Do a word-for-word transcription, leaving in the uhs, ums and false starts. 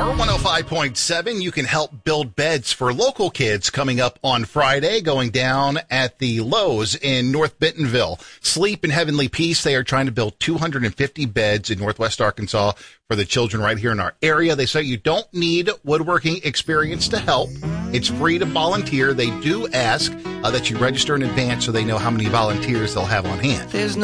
Power one oh five point seven. You can help build beds for local kids coming up on Friday, going down at the Lowe's in North Bentonville. Sleep in Heavenly Peace. They are trying to build two hundred fifty beds in Northwest Arkansas for the children right here in our area. They say you don't need woodworking experience to help. It's free to volunteer. They do ask uh, that you register in advance so they know how many volunteers they'll have on hand. There's no